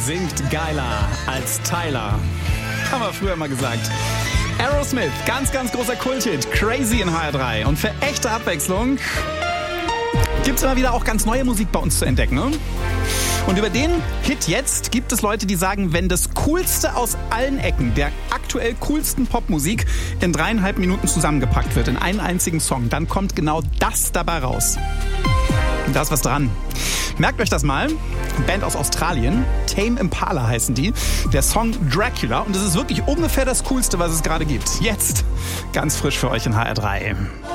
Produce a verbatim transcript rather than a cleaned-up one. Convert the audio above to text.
singt geiler als Tyler. Haben wir früher mal gesagt. Aerosmith, ganz, ganz großer Kulthit. Crazy in H R drei. Und für echte Abwechslung gibt es immer wieder auch ganz neue Musik bei uns zu entdecken. Ne? Und über den Hit jetzt gibt es Leute, die sagen, wenn das Coolste aus allen Ecken der aktuell coolsten Popmusik in dreieinhalb Minuten zusammengepackt wird, in einen einzigen Song, dann kommt genau das dabei raus. Und da ist was dran. Merkt euch das mal. Band aus Australien, Tame Impala heißen die. Der Song Dracula. Und es ist wirklich ungefähr das Coolste, was es gerade gibt. Jetzt ganz frisch für euch in H R drei.